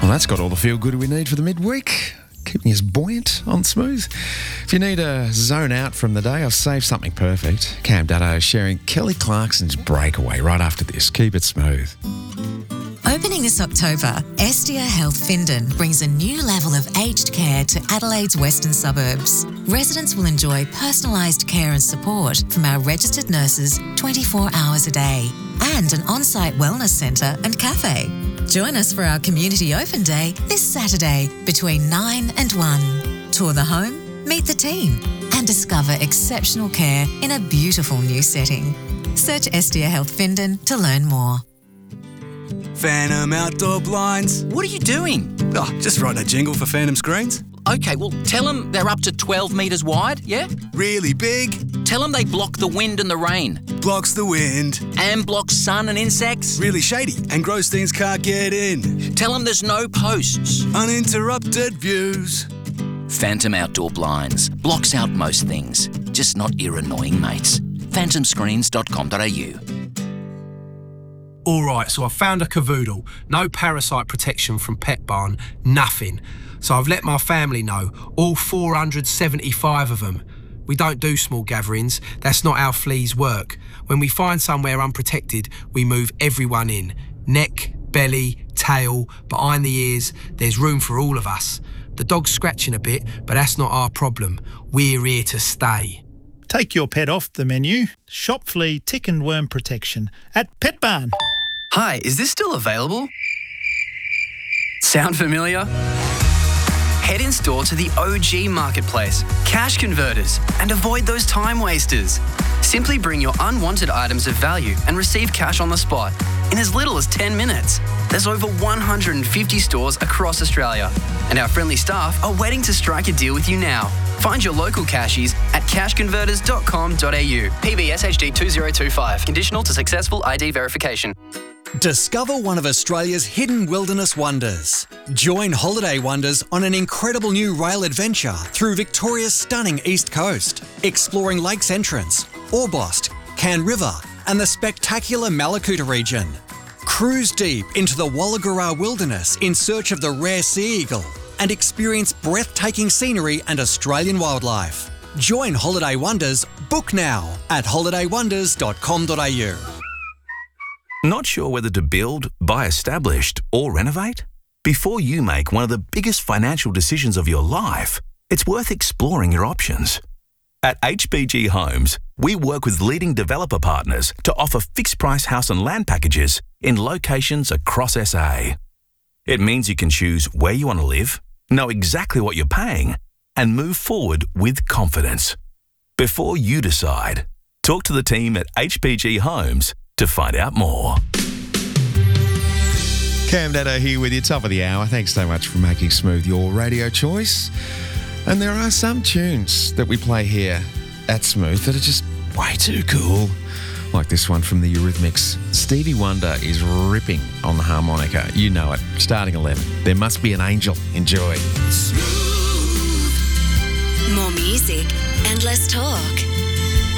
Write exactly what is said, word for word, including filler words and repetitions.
Well, that's got all the feel-good we need for the midweek, keeping us buoyant on Smooth. If you need a zone out from the day, I've saved something perfect. Cam Daddo is sharing Kelly Clarkson's Breakaway right after this. Keep it smooth. Opening this October, Estia Health Findon brings a new level of aged care to Adelaide's western suburbs. Residents will enjoy personalised care and support from our registered nurses twenty-four hours a day and an on-site wellness centre and cafe. Join us for our Community Open Day this Saturday between nine and one. Tour the home, meet the team and discover exceptional care in a beautiful new setting. Search Estia Health Findon to learn more. Phantom Outdoor Blinds. What are you doing? Oh, just writing a jingle for Phantom Screens. Okay, well, tell them they're up to twelve metres wide, yeah? Really big. Tell them they block the wind and the rain. Blocks the wind. And block sun and insects. Really shady, and Grosstein's can't get in. Tell them there's no posts. Uninterrupted views. Phantom Outdoor Blinds. Blocks out most things, just not your annoying mates. phantom screens dot com dot a u. All right, so I found a cavoodle. No parasite protection from Pet Barn, nothing. So I've let my family know, all four hundred seventy-five of them. We don't do small gatherings, that's not how fleas work. When we find somewhere unprotected, we move everyone in. Neck, belly, tail, behind the ears, there's room for all of us. The dog's scratching a bit, but that's not our problem. We're here to stay. Take your pet off the menu. Shop flea, tick and worm protection at Pet Barn. Hi, is this still available? Sound familiar? Head in store to the O G Marketplace, Cash Converters, and avoid those time wasters. Simply bring your unwanted items of value and receive cash on the spot in as little as ten minutes. There's over one hundred fifty stores across Australia, and our friendly staff are waiting to strike a deal with you now. Find your local cashies at cash converters dot com dot a u. P B S H D two zero two five. Conditional to successful I D verification. Discover one of Australia's hidden wilderness wonders. Join Holiday Wonders on an incredible new rail adventure through Victoria's stunning east coast, exploring Lakes Entrance, Orbost, Can River, and the spectacular Malakuta region. Cruise deep into the Wollagara wilderness in search of the rare sea eagle and experience breathtaking scenery and Australian wildlife. Join Holiday Wonders. Book now at holiday wonders dot com dot a u. Not sure whether to build, buy established, or renovate? Before you make one of the biggest financial decisions of your life, it's worth exploring your options. At H B G Homes, we work with leading developer partners to offer fixed-price house and land packages in locations across S A. It means you can choose where you want to live, know exactly what you're paying, and move forward with confidence. Before you decide, talk to the team at H B G Homes to find out more. Cam Daddo here with you, top of the hour. Thanks so much for making Smooth your radio choice. And there are some tunes that we play here at Smooth that are just way too cool. Like this one from the Eurythmics. Stevie Wonder is ripping on the harmonica. You know it. Starting eleven. There Must Be an Angel. Enjoy. More music and less talk.